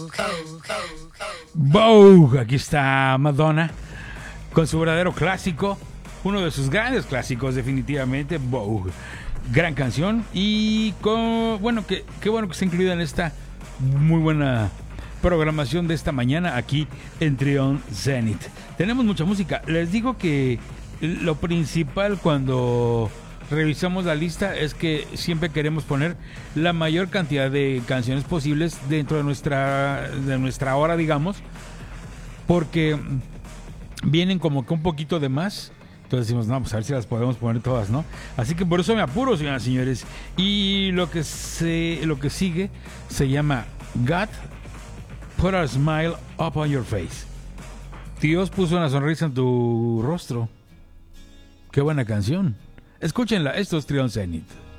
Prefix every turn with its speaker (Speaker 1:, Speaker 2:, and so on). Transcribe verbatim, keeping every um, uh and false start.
Speaker 1: Vogue, aquí está Madonna con su verdadero clásico, uno de sus grandes clásicos definitivamente, Vogue. Gran canción y con, bueno, que qué bueno que está incluida en esta muy buena programación de esta mañana aquí en Trion Zenith. Tenemos mucha música. Les digo que lo principal cuando revisamos la lista es que siempre queremos poner la mayor cantidad de canciones posibles dentro de nuestra de nuestra hora, digamos, porque vienen como que un poquito de más. Entonces decimos, no, pues a ver si las podemos poner todas, ¿no? Así que por eso me apuro, señoras y señores. Y lo que se, lo que sigue se llama God Put a Smile Upon Your Face. Dios puso una sonrisa en tu rostro. Qué buena canción. Escúchenla, esto es Trion Zenith.